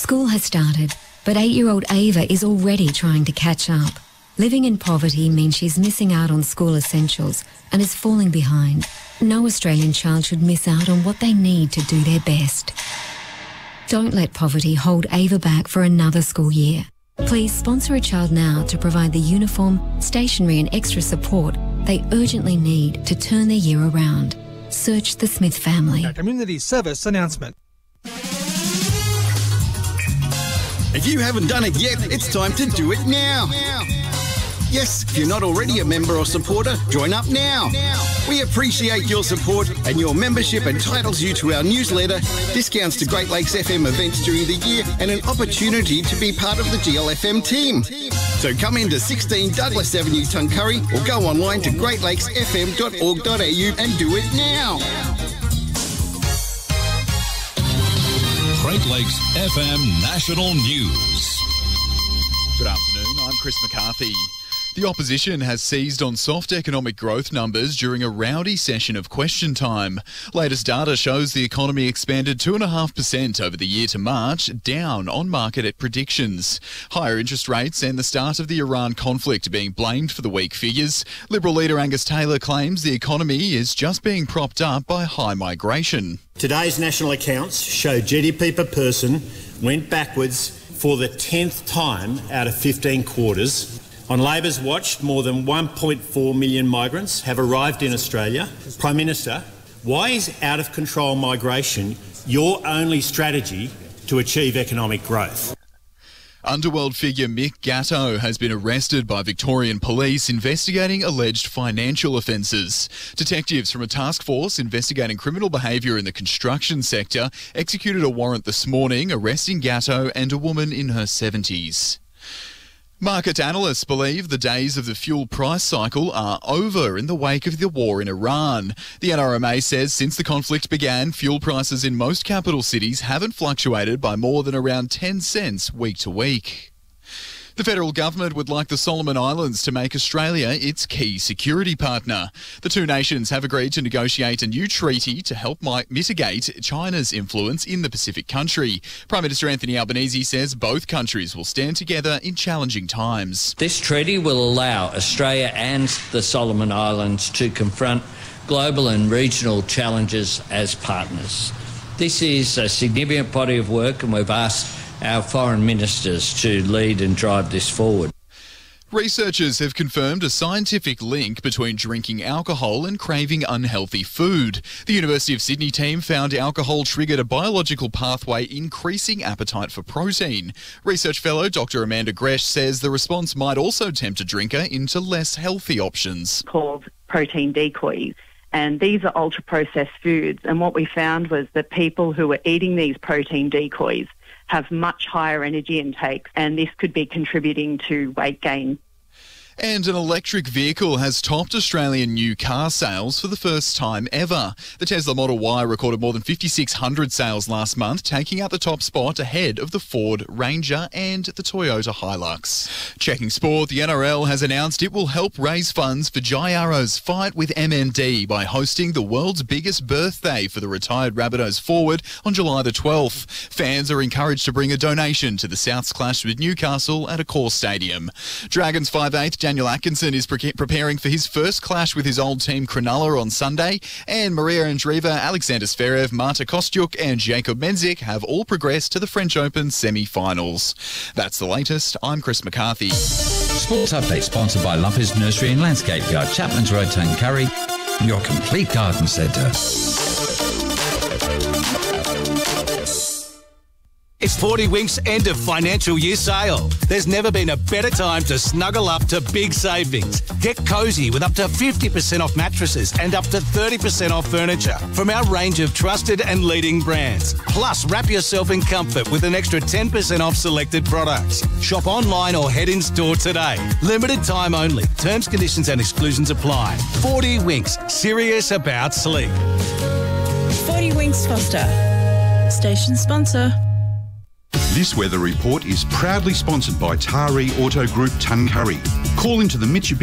School has started, but 8-year-old Ava is already trying to catch up. Living in poverty means she's missing out on school essentials and is falling behind. No Australian child should miss out on what they need to do their best. Don't let poverty hold Ava back for another school year. Please sponsor a child now to provide the uniform, stationery and extra support they urgently need to turn their year around. Search the Smith family. A community service announcement. If you haven't done it yet, it's time to do it now. Yes, if you're not already a member or supporter, join up now. We appreciate your support, and your membership entitles you to our newsletter, discounts to Great Lakes FM events during the year, and an opportunity to be part of the GLFM team. So come into 16 Douglas Avenue, Tuncurry, or go online to greatlakesfm.org.au and do it now. Great Lakes FM National News. Good afternoon, I'm Chris McCarthy. The opposition has seized on soft economic growth numbers during a rowdy session of question time. Latest data shows the economy expanded 2.5% over the year to March, down on market predictions. Higher interest rates and the start of the Iran conflict are being blamed for the weak figures. Liberal leader Angus Taylor claims the economy is just being propped up by high migration. Today's national accounts show GDP per person went backwards for the 10th time out of 15 quarters. On Labor's watch, more than 1.4 million migrants have arrived in Australia. Prime Minister, why is out-of-control migration your only strategy to achieve economic growth? Underworld figure Mick Gatto has been arrested by Victorian police investigating alleged financial offences. Detectives from a task force investigating criminal behaviour in the construction sector executed a warrant this morning arresting Gatto and a woman in her 70s. Market analysts believe the days of the fuel price cycle are over in the wake of the war in Iran. The NRMA says since the conflict began, fuel prices in most capital cities haven't fluctuated by more than around 10 cents week to week. The federal government would like the Solomon Islands to make Australia its key security partner. The two nations have agreed to negotiate a new treaty to help mitigate China's influence in the Pacific country. Prime Minister Anthony Albanese says both countries will stand together in challenging times. This treaty will allow Australia and the Solomon Islands to confront global and regional challenges as partners. This is a significant body of work, and we've asked our foreign ministers to lead and drive this forward. Researchers have confirmed a scientific link between drinking alcohol and craving unhealthy food. The University of Sydney team found alcohol triggered a biological pathway increasing appetite for protein. Research fellow Dr. Amanda Gresh says the response might also tempt a drinker into less healthy options. Called protein decoys. And these are ultra-processed foods. And what we found was that people who were eating these protein decoys have much higher energy intakes, and this could be contributing to weight gain. And an electric vehicle has topped Australian new car sales for the first time ever. The Tesla Model Y recorded more than 5,600 sales last month, taking out the top spot ahead of the Ford Ranger and the Toyota Hilux. Checking sport, the NRL has announced it will help raise funds for Jai Arrow's fight with MND by hosting the world's biggest birthday for the retired Rabbitohs forward on July the 12th. Fans are encouraged to bring a donation to the South's clash with Newcastle at Accor Stadium. Dragons 5'8" Daniel Atkinson is preparing for his first clash with his old team Cronulla on Sunday, and Maria Andreeva, Alexander Zverev, Marta Kostyuk and Jacob Menzik have all progressed to the French Open semi-finals. That's the latest. I'm Chris McCarthy. Sports Update sponsored by Lumpers Nursery and Landscape Yard, Chapman's Road, Tuncurry, your complete garden centre. It's 40 Winks end of financial year sale. There's never been a better time to snuggle up to big savings. Get cosy with up to 50% off mattresses and up to 30% off furniture from our range of trusted and leading brands. Plus, wrap yourself in comfort with an extra 10% off selected products. Shop online or head in store today. Limited time only. Terms, conditions and exclusions apply. 40 Winks. Serious about sleep. 40 Winks Foster. Station sponsor. This weather report is proudly sponsored by Taree Auto Group Tuncurry. Call into the Mitsubishi